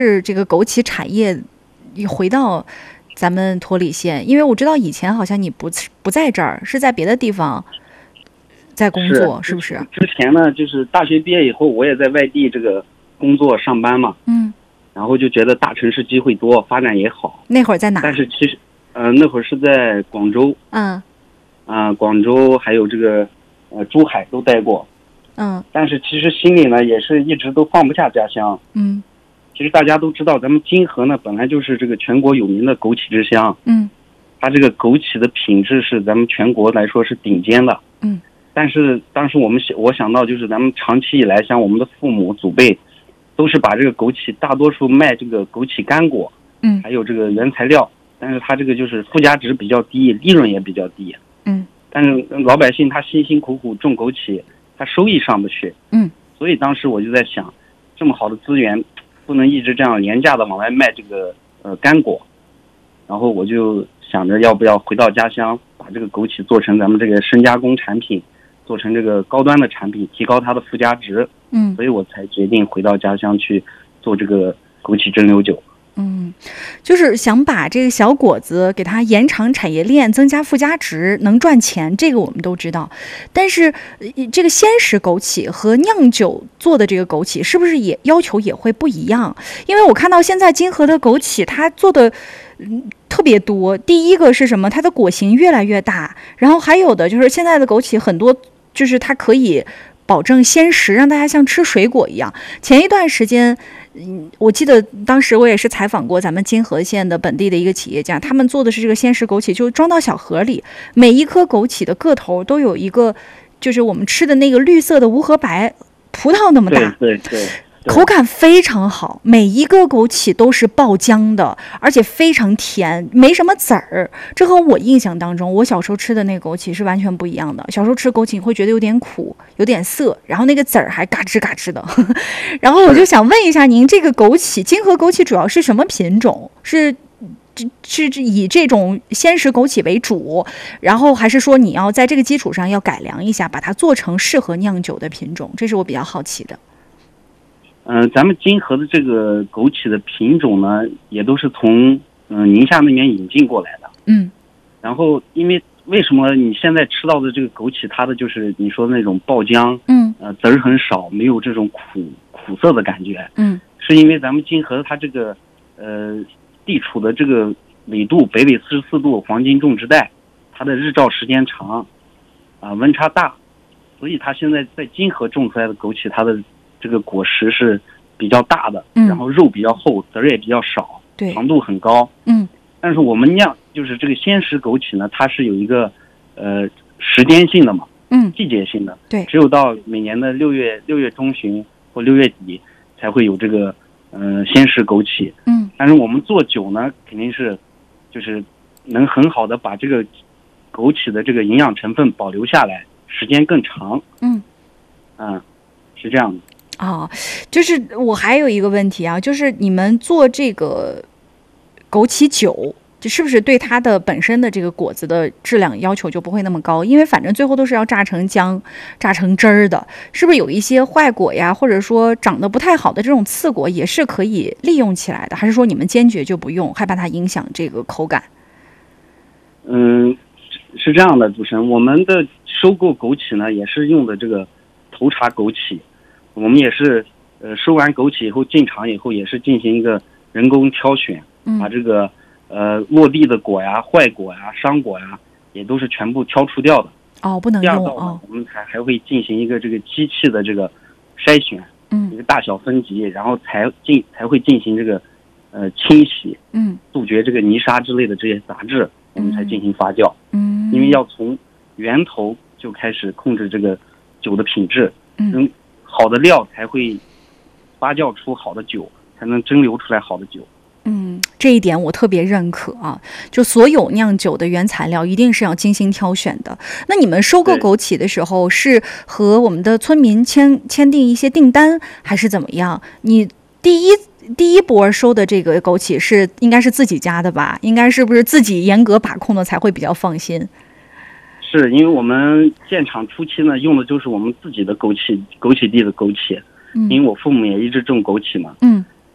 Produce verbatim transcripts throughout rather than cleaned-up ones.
是这个枸杞产业回到咱们托里县？因为我知道以前好像你不不在这儿，是在别的地方在工作， 是, 是不是？ 之前呢，就是大学毕业以后，我也在外地这个工作上班嘛， 嗯， 然后就觉得大城市机会多，发展也好。 那会儿在哪？ 但是其实，呃，那会儿是在广州， 嗯， 啊、呃，广州还有这个呃珠海都待过， 嗯， 但是其实心里呢也是一直都放不下家乡， 嗯， 其实大家都知道，咱们金河呢本来就是这个全国有名的枸杞之乡， 嗯， 它这个枸杞的品质是咱们全国来说是顶尖的， 嗯。 但是当时我们想，我想到就是咱们长期以来，像我们的父母祖辈，都是把这个枸杞大多数卖这个枸杞干果， 嗯， 还有这个原材料，但是它这个就是附加值比较低，利润也比较低， 嗯， 但是老百姓他辛辛苦苦种枸杞，他收益上不去， 嗯， 所以当时我就在想，这么好的资源，不能一直这样廉价的往外卖这个呃干果，然后我就想着要不要回到家乡，把这个枸杞做成咱们这个深加工产品。做成这个高端的产品，提高它的附加值， 嗯， 所以我才决定回到家乡去做这个枸杞蒸馏酒。 嗯，就是想把这个小果子给它延长产业链，增加附加值，能赚钱，这个我们都知道。但是这个鲜食枸杞和酿酒做的这个枸杞，是不是也要求也会不一样？因为我看到现在金河的枸杞，它做的嗯特别多。第一个是什么？它的果形越来越大，然后还有的就是现在的枸杞很多，就是它可以保证鲜食，让大家像吃水果一样。前一段时间。嗯，我记得当时我也是采访过咱们金河县的本地的一个企业家，他们做的是这个鲜食枸杞，就装到小盒里，每一颗枸杞的个头都有一个，就是我们吃的那个绿色的无核白葡萄那么大， 对对对， 口感非常好，每一个枸杞都是爆浆的，而且非常甜，没什么籽儿。这和我印象当中，我小时候吃的那个枸杞是完全不一样的。小时候吃枸杞你会觉得有点苦，有点涩，然后那个籽儿还嘎吱嘎吱的。然后我就想问一下您，这个枸杞金河枸杞主要是什么品种？是是以这种鲜食枸杞为主，然后还是说你要在这个基础上要改良一下，把它做成适合酿酒的品种？这是我比较好奇的。 嗯、呃，咱们金河的这个枸杞的品种呢，也都是从嗯、呃、宁夏那边引进过来的。 嗯， 然后因为为什么你现在吃到的这个枸杞，它的就是你说的那种爆浆， 嗯， 呃籽儿很少，没有这种苦苦涩的感觉， 嗯， 是因为咱们金河它这个呃地处的这个纬度北纬四十四度黄金种植带，它的日照时间长，啊、呃、温差大，所以它现在在金河种出来的枸杞，它的这个果实是比较大的， 嗯， 然后肉比较厚，籽儿也比较少， 对， 糖度很高， 嗯。 但是我们酿就是这个鲜食枸杞呢，它是有一个呃时间性的嘛， 嗯， 季节性的， 对， 只有到每年的六月六月中旬或六月底才会有这个呃鲜食枸杞， 嗯， 但是我们做酒呢，肯定是就是能很好的把这个枸杞的这个营养成分保留下来，时间更长， 嗯， 嗯，是这样的。 哦，就是我还有一个问题啊，就是你们做这个枸杞酒，是不是对它的本身的这个果子的质量要求就不会那么高？因为反正最后都是要榨成浆、榨成汁儿的，是不是有一些坏果呀，或者说长得不太好的这种刺果也是可以利用起来的？还是说你们坚决就不用，害怕它影响这个口感？ 嗯，是这样的，主持人，我们的收购枸杞呢，也是用的这个头茬枸杞。我们也是，呃，收完枸杞以后进场以后，也是进行一个人工挑选，把这个呃落地的果呀、坏果呀、伤果呀，也都是全部挑除掉的。 哦，不能用哦。 我们还还会进行一个这个机器的这个筛选， 嗯， 一个大小分级，然后才进才会进行这个呃清洗， 嗯， 杜绝这个泥沙之类的这些杂质，我们才进行发酵。 嗯， 因为要从源头就开始控制这个酒的品质， 嗯。 好的料才会发酵出好的酒，才能蒸馏出来好的酒。 嗯，这一点我特别认可啊！就所有酿酒的原材料一定是要精心挑选的。那你们收购枸杞的时候，是和我们的村民签签订一些订单，还是怎么样？你第一第一波收的这个枸杞是应该是自己家的吧？应该是不是自己严格把控的才会比较放心？ 是因为我们建厂初期呢，用的就是我们自己的枸杞，枸杞地的枸杞。嗯，因为我父母也一直种枸杞嘛。 嗯，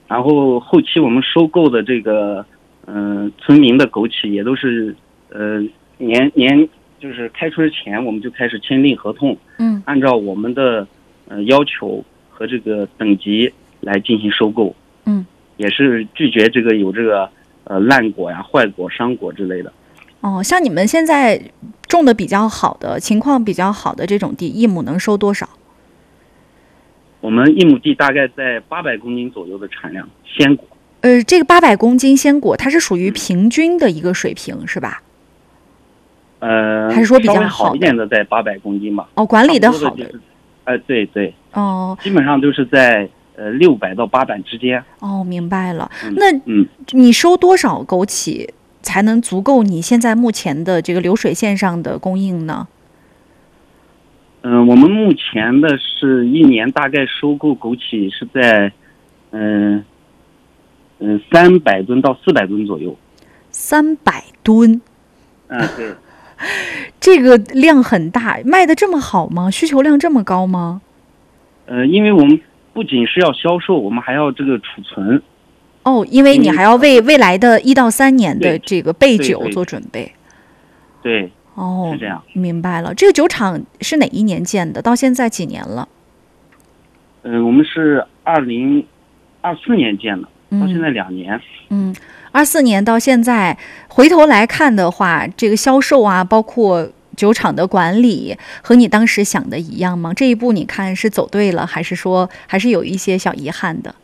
然后后期我们收购的这个嗯、呃、村民的枸杞也都是呃年年就是开春前我们就开始签订合同， 嗯， 按照我们的呃要求和这个等级来进行收购， 嗯， 也是拒绝这个有这个呃烂果呀、坏果、伤果之类的。 哦，像你们现在种的比较好的情况比较好的这种地，一亩能收多少？ 我们一亩地大概在八百公斤左右的产量鲜果。 呃，这个八百公斤鲜果，它是属于平均的一个水平，是吧？ 呃， 还是说比较稍微好一点的在八百公斤吧。 哦，管理的好的，哎、呃，对对。 哦， 基本上都是在呃六百到八百之间。 哦，明白了。 嗯、 那嗯， 你收多少枸杞才能足够你现在目前的这个流水线上的供应呢？ 嗯、呃，我们目前的是一年大概收购枸杞是在嗯嗯三百吨到四百吨左右。 三百吨。 嗯、呃，对。 这个量很大，卖的这么好吗？需求量这么高吗？ 呃，因为我们不仅是要销售，我们还要这个储存。 哦，因为你还要为未来的一到三年的这个备酒做准备。 对。对哦， 是这样。 明白了。这个酒厂是哪一年建的？到现在几年了？ 嗯、呃，我们是二零二四年建的，到现在两年。 嗯。二四年到现在，回头来看的话，这个销售啊，包括酒厂的管理，和你当时想的一样吗？这一步你看是走对了，还是说还是有一些小遗憾的？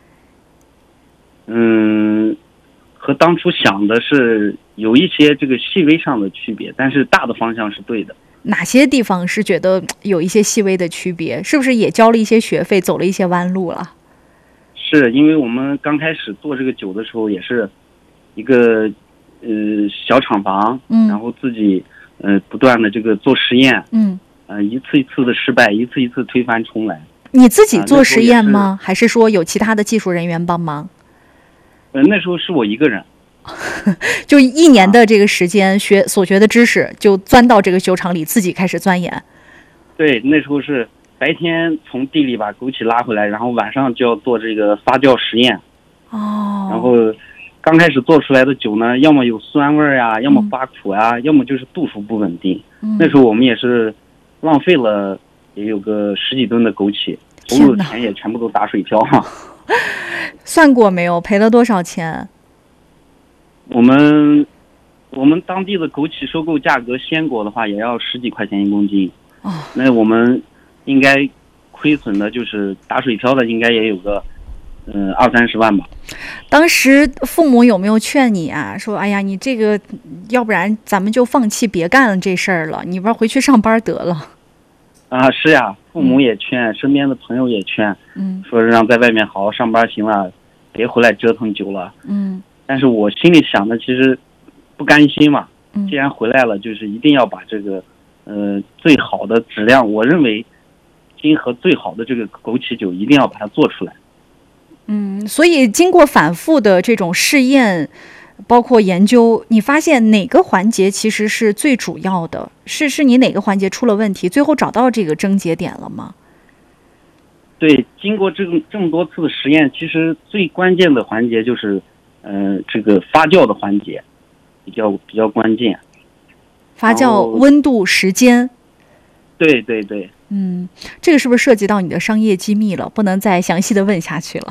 嗯，和当初想的是有一些这个细微上的区别，但是大的方向是对的。 哪些地方是觉得有一些细微的区别？是不是也交了一些学费，走了一些弯路了？ 是因为我们刚开始做这个酒的时候，也是一个呃小厂房， 嗯， 然后自己呃不断的这个做实验， 嗯， 呃一次一次的失败，一次一次推翻重来。 你自己做实验吗？ 啊、 还是说有其他的技术人员帮忙？ 呃，那时候是我一个人， 就一年的这个时间学所学的知识，就钻到这个酒厂里自己开始钻研。 对，那时候是白天从地里把枸杞拉回来，然后晚上就要做这个发酵实验。 哦。 然后刚开始做出来的酒呢，要么有酸味儿呀，要么发苦呀，嗯、要么就是度数不稳定。 嗯、 那时候我们也是浪费了也有个十几吨的枸杞，投入的钱也全部都打水漂。 算过没有？赔了多少钱？ 我们我们当地的枸杞收购价格，鲜果的话也要十几块钱一公斤。 哦， 那我们应该亏损的，就是打水漂的，应该也有个嗯二三十万吧。 当时父母有没有劝你啊？说哎呀，你这个要不然咱们就放弃，别干了这事儿了，你不回去上班得了。 啊，是呀，父母也劝，嗯、身边的朋友也劝， 嗯， 说是让在外面好好上班行了，别回来折腾久了。 嗯， 但是我心里想的其实不甘心嘛， 嗯， 既然回来了，就是一定要把这个呃最好的质量，我认为今河最好的这个枸杞酒一定要把它做出来。 嗯，所以经过反复的这种试验，包括研究，你发现哪个环节其实是最主要的？是是你哪个环节出了问题？最后找到这个症结点了吗？ 对，经过这个这么多次的实验，其实最关键的环节就是，呃，这个发酵的环节比较比较关键。 发酵温度、时间。 对对对。 嗯，这个是不是涉及到你的商业机密了？不能再详细的问下去了。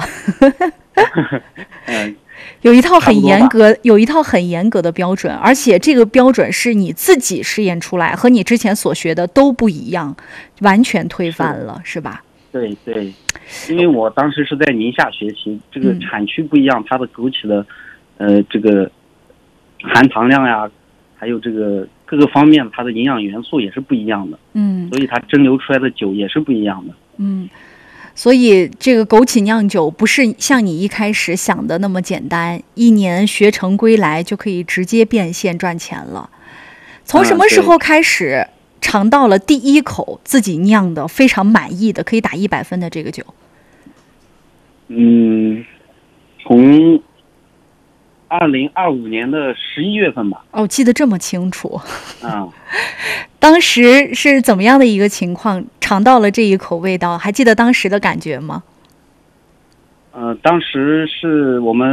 嗯， 有一套很严格，有一套很严格的标准，而且这个标准是你自己试验出来，和你之前所学的都不一样，完全推翻了，是, 是吧？ 对对，因为我当时是在宁夏学习，这个产区不一样，嗯、它的枸杞的，呃，这个含糖量呀，还有这个各个方面它的营养元素也是不一样的。 嗯， 所以它蒸馏出来的酒也是不一样的。 嗯，所以这个枸杞酿酒不是像你一开始想的那么简单，一年学成归来就可以直接变现赚钱了。从什么时候开始尝到了第一口自己酿的非常满意的可以打一百分的这个酒？ 嗯，从二零二五年的十一月份吧。 哦，记得这么清楚。 啊， 当时是怎么样的一个情况？尝到了这一口味道，还记得当时的感觉吗？ 呃，当时是我们